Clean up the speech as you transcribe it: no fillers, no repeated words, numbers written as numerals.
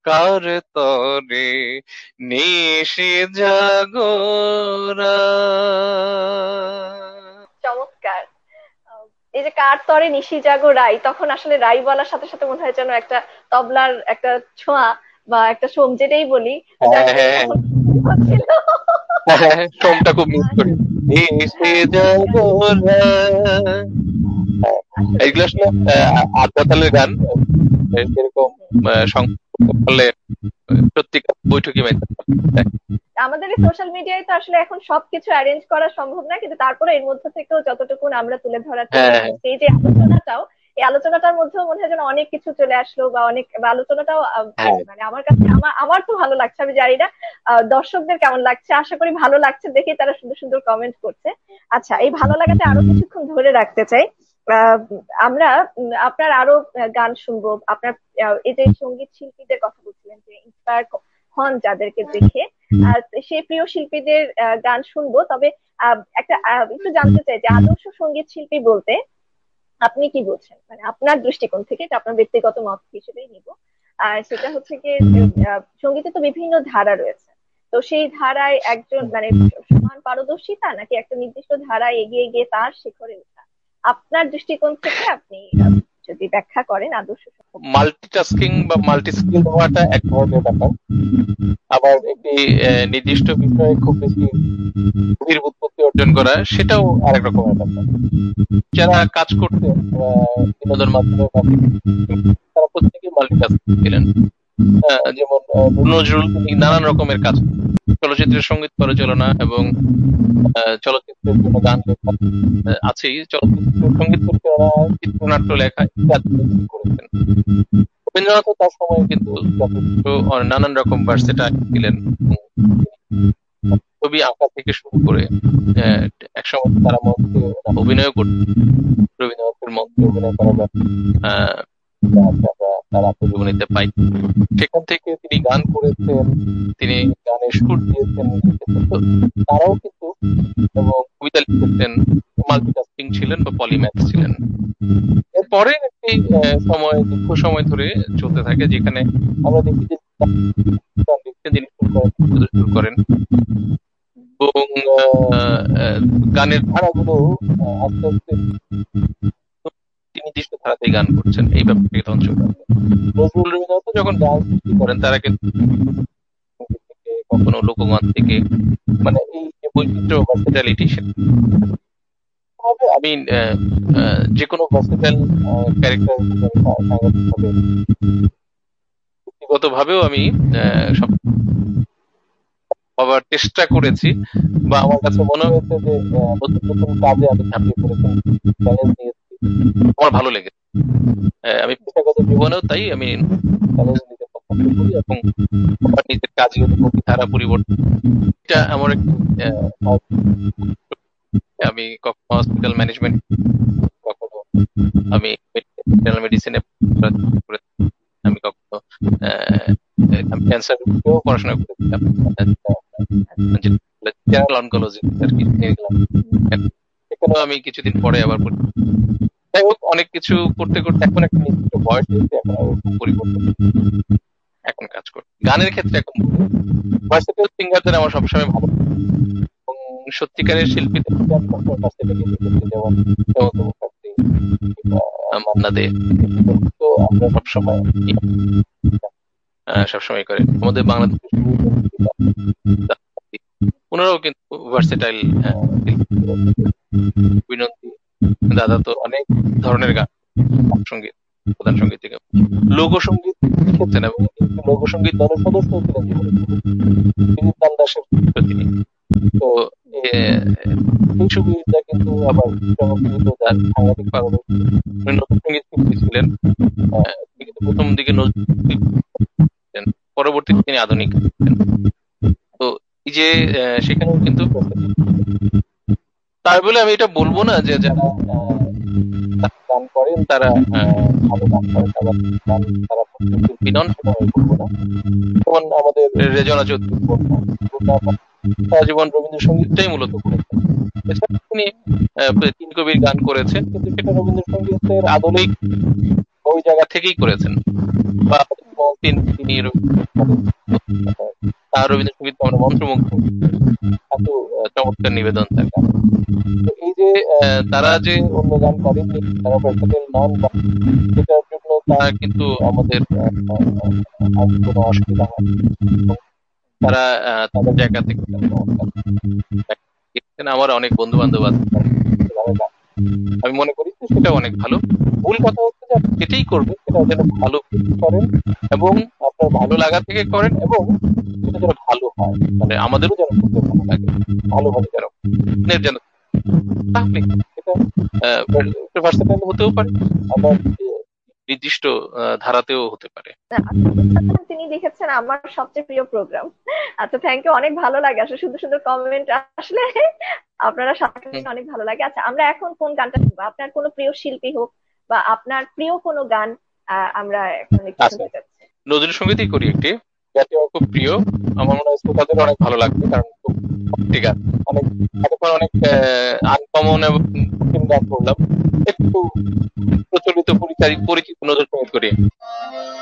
কার তরে নিশি জাগরা। চমৎকার। এই যে কার তরে নিশি জাগো রাই, তখন আসলে রাই বলার সাথে সাথে মনে হয় যেন একটা তবলার একটা ছোঁয়া বা একটা সোম যেটাই বলি, হ্যাঁ, জানি হ্যাঁ, তখন হচ্ছিল। হ্যাঁ, হ্যাঁ, হ্যাঁ, সোমটা খুব মিস করি। নিশি হ্যাঁ, জাগরা। আসলে এইগুলো আসলে আধা তালের গান। এরকম সংযোগ করতে পারলে সত্যিকার বৈঠকি মেতে। আমাদের এই সোশ্যাল মিডিয়ায় তো আসলে এখন সবকিছু অ্যারেঞ্জ করা সম্ভব না, কিন্তু তারপরে এর মধ্যে থেকেও যতটুকু আমরা তুলে ধরার চেষ্টা হ্যাঁ, করছি, এই যে আলোচনাটাও, এই আলোচনাটার মধ্যেও মনে হয় যেন অনেক কিছু চলে আসলো, বা অনেক বা আলোচনাটাও হ্যাঁ, মানে আমার কাছে আমার আমার তো ভালো লাগছে, আমি জানি না দর্শকদের কেমন লাগছে, আশা করি ভালো লাগছে, দেখে তারা সুন্দর সুন্দর কমেন্ট করছে। আচ্ছা, এই ভালো লাগাটা আরো কিছুক্ষণ ধরে রাখতে চাই। আহ, আমরা আপনার আরো গান শুনবো, আপনার এই যে সঙ্গীত শিল্পীদের কথা বলছিলেন যে ইন্সপায়ার হন যাদেরকে দেখে, সেই প্রিয় শিল্পীদের গান শুনবো। তবে একটা একটু জানতে চাই যে আদর্শ সঙ্গীত শিল্পী বলতে আপনি কি বলছেন, মানে আপনার দৃষ্টিকোণ থেকে, এটা আপনার ব্যক্তিগত মত হিসেবেই নিব। আর সেটা হচ্ছে কি, সঙ্গীতে তো বিভিন্ন ধারা রয়েছে, তো সেই ধারায় একজন মানে সমান পারদর্শিতা, নাকি একটা নির্দিষ্ট ধারায় এগিয়ে গিয়ে তার শিখরে ওঠা, আপনার দৃষ্টিকোণ থেকে আপনি যদি ব্যাখ্যা করেন আদর্শ মাল্টিটাস্কিং বা মাল্টি স্কিল হওয়াটা এক ধরনের ব্যাপার। আবার একটি নির্দিষ্ট বিষয়ে খুব বেশি গভীর উৎপত্তি অর্জন করা, সেটাও আরেক রকমের ব্যাপার। যারা কাজ করতে বিনোদন মাধ্যমের মাধ্যমে, তারা প্রত্যেকেই মাল্টিটাস্কিং ছিলেন। যেমন নজরুল, তিনি নানান রকমের কাজ, চলচ্চিত্রের সঙ্গীত পরিচালনা এবং চলচ্চিত্রের জন্য গান লেখা আছেই, চলচ্চিত্রের সঙ্গীত পরিচালনা, চিত্রনাট্য লেখা ইত্যাদি তিনি করেছেন। রবীন্দ্রনাথও তার সময় কিন্তু যথেষ্ট নানান রকম ভার্সেটাইল ছিলেন। ছবি আঁকা থেকে শুরু করে আহ, একসময় তারা মঞ্চে অভিনয় করতেন। রবীন্দ্রনাথের মঞ্চে অভিনয় করার আমরা তার আত্মজীবনীতে পাই। সেখান থেকে তিনি গান করেছেন, তিনি গানের সুর দিয়েছেন, লিখেছেন। তো তারাও কিন্তু, এবং কবিতা লিখেছেন, মাল্টিটাস্কিং ছিলেন বা পলিম্যাথ ছিলেন। এরপরে একটি সময়, দীর্ঘ সময় ধরে চলতে থাকে, যেখানে আমরা দেখি যে গান লিখতে যিনি শুরু করেন এবং গানের ধারাগুলো আস্তে আস্তে তিনি নির্দিষ্ট ধারাতেই গান করছেন, এই ব্যাপারটাকে তখন চলে আসে। নজরুল, রবীন্দ্রনাথ যখন গান সৃষ্টি করেন, তারা কিন্তু সঙ্গীত থেকে, কখনো লোকগান থেকে, মানে এই যে বৈচিত্র্য, ভার্সেটালিটি, হবে আমি যে কোনো ভার্সেটাইল ক্যারেক্টার সাংগঠনিক ভাবে, ব্যক্তিগত ভাবেও আমি সব হবার চেষ্টা করেছি, বা আমার কাছে মনে হয়েছে যে নতুন নতুন কাজে আমি ঝাঁপিয়ে পড়েছি, চ্যালেঞ্জ নিয়েছি, আমার ভালো লেগেছে। আমি পেশাগত জীবনেও তাই আমি চ্যালেঞ্জ নিতে পছন্দ করি, এবং আমার নিজের কাজের ধারা পরিবর্তন, এটা আমার একটি আমি কখনো হসপিটাল ম্যানেজমেন্ট, কখনো আমি মেডিসিনে, আমি কখনো আমি ক্যান্সার পড়াশোনা করেছিলাম, জেনারেল অনকোলজি আর কি, সেখানেও আমি কিছুদিন পরে আবার যাই হোক, অনেক কিছু করতে করতে এখন একটা নির্দিষ্ট বয়স এসে এখন পরিবর্তন, এখন কাজ করি গানের ক্ষেত্রে। এখন ভার্সেটাইল সিঙ্গারদের আমার সবসময় ভালো, এবং সত্যিকারের শিল্পীদের আমি সবসময় কাছ থেকে দেখেছি, যেমন হেমন্ত মুখার্জি, মান্না দে, তো আমরা সবসময় করে আমাদের বাংলাদেশের ওনারাও কিন্তু ভার্সেটাইল বিনন্দী দাদা তো অনেক ধরনের গান, সঙ্গীত, প্রধান সঙ্গীত থেকে লোকসঙ্গীত লিখেছেন, এবং লোকসঙ্গীত দলের সদস্য ছিলেন বিনীত দান দাসের পুত্র তিনি। তো এই সুবিধা কিন্তু আবার চমৎকৃত, যার সাংঘাতিক পারদর্শী, লোকসঙ্গীত শিল্পী ছিলেন। তিনি কিন্তু প্রথম দিকে নজরুল, পরবর্তীতে তিনি আধুনিক। তো এই যে সেখানেও কিন্তু, তাই বলে আমি এটা বলবো না যে যারা গান করেন তারা ভালো গান করেন, আবার গান তারা শিল্পী নন, সেটা আমি বলবো না। যেমন আমাদের রেজনা চৌধুরী সারা জীবন রবীন্দ্রসঙ্গীতটাই মূলত করেছেন। এছাড়া তিনি তিন কবির গান করেছেন, কিন্তু সেটা রবীন্দ্রসঙ্গীতের আধুনিক ওই জায়গা থেকেই করেছেন, বা তিনি তার রবীন্দ্রসঙ্গীত আমরা মন্ত্রমুগ্ধ, এত চমৎকার নিবেদন তার গান। তো এই যে তারা যে অন্য গান করেননি, তারা ভার্সেটাইল নন, সেটার জন্য তারা কিন্তু আমাদের কোনো অসুবিধা হয়, তারা তাদের জায়গা থেকে আমার অনেক বন্ধু বান্ধব আছে, আমি মনে করি যে সেটা অনেক ভালো। মূল কথা হচ্ছে যে আপনি যেটাই করবেন সেটা যেন ভালো করেন এবং আপনার ভালো লাগা থেকে করেন, এবং সেটা যেন ভালো হয়, মানে আমাদেরও যেন করতে ভালো লাগে, ভালোভাবে যেন যেন, তাহলে এটা ভার্সেটাইল হতেও পারে, আবার নির্দিষ্ট ধারাতেও হতে পারে। তিনি লিখেছেন আমার সবচেয়ে প্রিয় প্রোগ্রাম। আচ্ছা, থ্যাংক ইউ, অনেক ভালো লাগে আসলে সুন্দর সুন্দর কমেন্ট আসলে আপনারা সাথে অনেক ভালো লাগে। আচ্ছা, আমরা এখন কোন গানটা শুনবো? আপনার কোনো প্রিয় শিল্পী হোক বা আপনার প্রিয় কোনো গান আমরা এখন একটু শুনতে চাচ্ছি। নজরুল সঙ্গীতই করি একটি, যাতে আমার খুব প্রিয়, আমার মনে হয় শ্রোতাদের অনেক ভালো লাগবে, কারণ খুব ঠিক আছে, অনেক এতক্ষণ অনেক আনকমন এবং কঠিন গান করলাম, একটু প্রচলিত পরিচিত নজরুল সঙ্গীত করি।